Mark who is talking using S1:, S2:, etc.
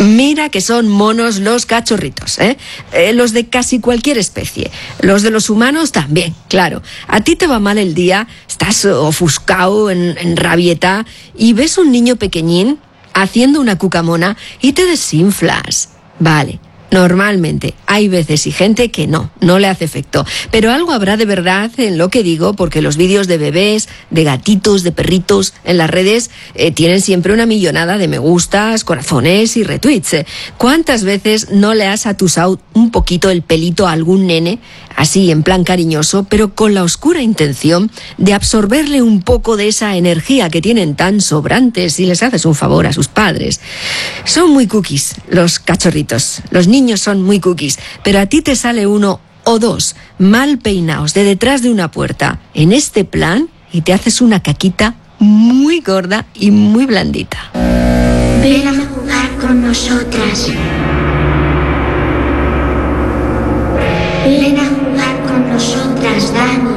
S1: Mira que son monos los cachorritos, ¿eh? Los de casi cualquier especie. Los de los humanos también, claro. A ti te va mal el día, estás ofuscado, en rabieta, y ves un niño pequeñín haciendo una cucamona y te desinflas. Vale. Normalmente, hay veces y gente que no le hace efecto. Pero algo habrá de verdad en lo que digo, porque los vídeos de bebés, de gatitos, de perritos en las redes tienen siempre una millonada de me gustas, corazones y retweets. ¿Cuántas veces no le has atusado un poquito el pelito a algún nene, así en plan cariñoso, pero con la oscura intención de absorberle un poco de esa energía que tienen tan sobrantes si les haces un favor a sus padres? Son muy cookies los cachorritos, los niños son muy cookies, pero a ti te sale uno o dos mal peinados de detrás de una puerta en este plan y te haces una caquita muy gorda y muy blandita.
S2: Ven a jugar con nosotras. Ven a jugar con nosotras, Dani.